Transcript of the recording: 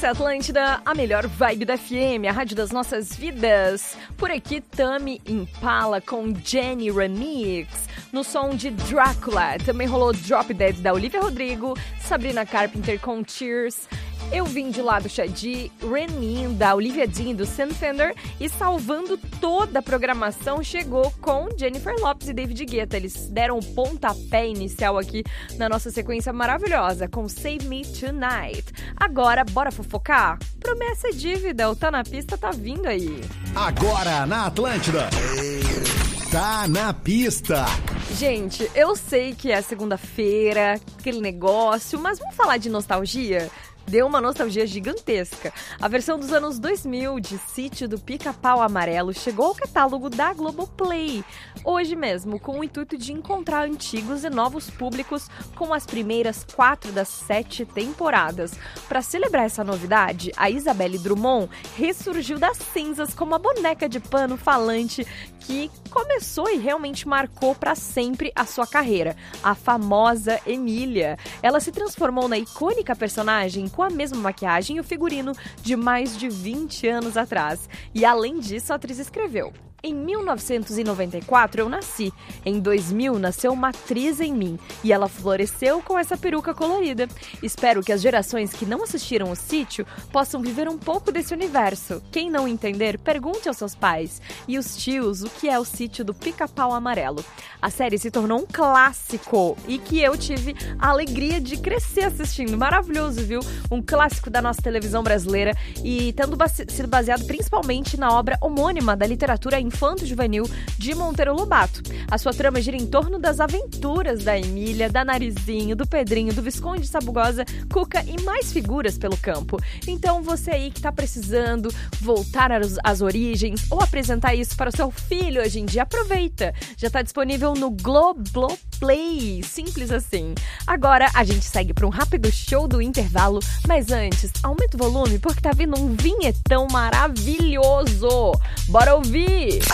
Essa é a Atlântida, a melhor vibe da FM, a rádio das nossas vidas. Por aqui, Tame Impala com Jenny Remix. No som de Drácula, também rolou Drop Dead da Olivia Rodrigo, Sabrina Carpenter com Cheers. Eu vim de lá do Shadi, Renin, da Olivia Dean, do Sam Fender, e salvando toda a programação chegou com Jennifer Lopez e David Guetta. Eles deram o pontapé inicial aqui na nossa sequência maravilhosa com Save Me Tonight. Agora, bora fofocar? Promessa é dívida, o Tá Na Pista tá vindo aí. Agora na Atlântida, Tá Na Pista. Gente, eu sei que é segunda-feira, aquele negócio, mas vamos falar de nostalgia? Deu uma nostalgia gigantesca. A versão dos anos 2000 de Sítio do Pica-Pau Amarelo chegou ao catálogo da Globoplay hoje mesmo, com o intuito de encontrar antigos e novos públicos com as primeiras 4 das 7 temporadas. Para celebrar essa novidade, a Isabelle Drummond ressurgiu das cinzas como a boneca de pano falante que começou e realmente marcou para sempre a sua carreira, a famosa Emília. Ela se transformou na icônica personagem com a mesma maquiagem e o figurino de mais de 20 anos atrás. E além disso, a atriz escreveu: em 1994 eu nasci, em 2000 nasceu uma atriz em mim e ela floresceu com essa peruca colorida. Espero que as gerações que não assistiram o Sítio possam viver um pouco desse universo. Quem não entender, pergunte aos seus pais e os tios o que é o Sítio do Pica-Pau Amarelo. A série se tornou um clássico e que eu tive a alegria de crescer assistindo. Maravilhoso, viu? Um clássico da nossa televisão brasileira e tendo sido baseado principalmente na obra homônima da literatura infanto-juvenil de Monteiro Lobato. A sua trama gira em torno das aventuras da Emília, da Narizinho, do Pedrinho, do Visconde Sabugosa, Cuca e mais figuras pelo campo. Então você aí que tá precisando voltar às origens ou apresentar isso para o seu filho hoje em dia, aproveita! Já tá disponível no Globoplay, simples assim. Agora a gente segue para um rápido show do intervalo, mas antes, aumenta o volume porque tá vindo um vinhetão maravilhoso! Bora ouvir!